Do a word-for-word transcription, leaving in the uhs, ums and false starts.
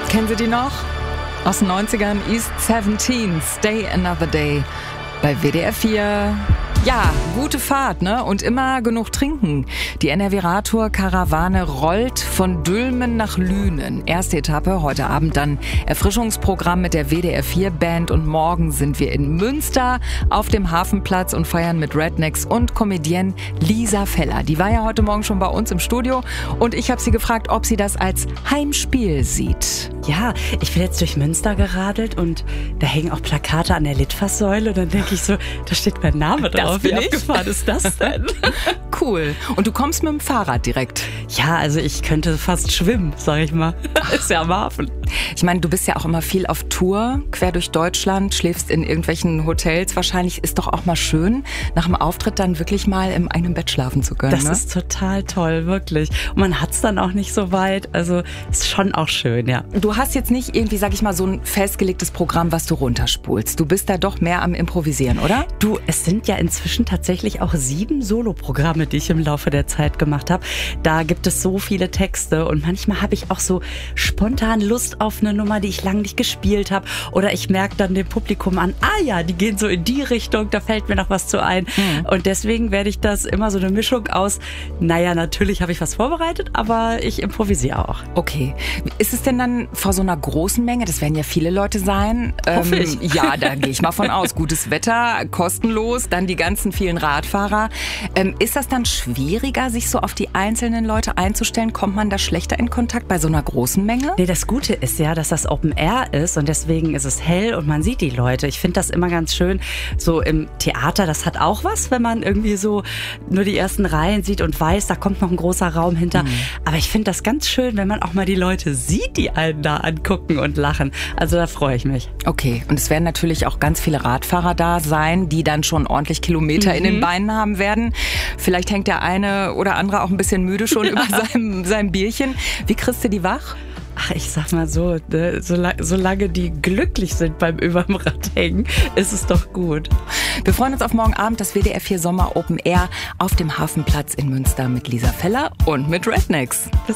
Kennen Sie die noch? Aus den neunzigern, East siebzehn, Stay Another Day bei W D R vier. Ja, gute Fahrt, ne? Und immer genug trinken. Die N R W-Radtour-Karawane rollt von Dülmen nach Lünen. Erste Etappe, heute Abend dann Erfrischungsprogramm mit der W D R vier Band. Und morgen sind wir in Münster auf dem Hafenplatz und feiern mit Rednecks und Comedienne Lisa Feller. Die war ja heute Morgen schon bei uns im Studio und ich habe sie gefragt, ob sie das als Heimspiel sieht. Ja, ich bin jetzt durch Münster geradelt und da hängen auch Plakate an der Litfaßsäule und dann denke ich so, da steht mein Name drauf. Das bin Wie ich. abgefahren ist das denn? Cool. Und du kommst mit dem Fahrrad direkt? Ja, also ich könnte fast schwimmen, sag ich mal. Ist ja am Hafen. Ich meine, du bist ja auch immer viel auf Tour, quer durch Deutschland, schläfst in irgendwelchen Hotels. Wahrscheinlich ist doch auch mal schön, nach dem Auftritt dann wirklich mal im eigenen Bett schlafen zu können. Das ne? ist total toll, wirklich. Und man hat's dann auch nicht so weit. Also ist schon auch schön, ja. Du hast jetzt nicht irgendwie, sag ich mal, so ein festgelegtes Programm, was du runterspulst. Du bist da doch mehr am Improvisieren, oder? Du, es sind ja inzwischen tatsächlich auch sieben Soloprogramme, die ich im Laufe der Zeit gemacht habe. Da gibt es so viele Texte und manchmal habe ich auch so spontan Lust auf eine Nummer, die ich lange nicht gespielt habe. Oder ich merke dann dem Publikum an, ah ja, die gehen so in die Richtung, da fällt mir noch was zu ein. Mhm. Und deswegen werde ich das immer so eine Mischung aus, naja, natürlich habe ich was vorbereitet, aber ich improvisiere auch. Okay. Ist es denn dann vor so einer großen Menge, das werden ja viele Leute sein. Hoffe ähm, ich. Ja, da gehe ich mal von aus. Gutes Wetter, kostenlos, dann die ganzen vielen Radfahrer. Ähm, ist das dann schwieriger, sich so auf die einzelnen Leute einzustellen? Kommt man da schlechter in Kontakt bei so einer großen Menge? Nee, das Gute ist ja, dass das Open Air ist und deswegen ist es hell und man sieht die Leute. Ich finde das immer ganz schön. So im Theater, das hat auch was, wenn man irgendwie so nur die ersten Reihen sieht und weiß, da kommt noch ein großer Raum hinter. Mhm. Aber ich finde das ganz schön, wenn man auch mal die Leute sieht, die einen da angucken und lachen. Also da freue ich mich. Okay, und es werden natürlich auch ganz viele Radfahrer da sein, die dann schon ordentlich Kilometer mhm. in den Beinen haben werden. Vielleicht hängt der eine oder andere auch ein bisschen müde schon ja. über seinem, seinem Bierchen. Wie kriegst du die wach? Ach, ich sag mal so, ne, solange, solange die glücklich sind beim überm Rad hängen, ist es doch gut. Wir freuen uns auf morgen Abend, das W D R vier Sommer Open Air auf dem Hafenplatz in Münster mit Lisa Feller und mit Rednecks. Bis